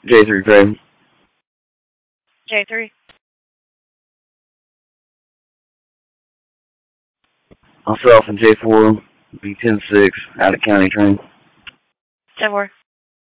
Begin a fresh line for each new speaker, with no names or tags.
J3 Craig.
J3.
Myself and J4, B 10-6, out of county train.
10-4.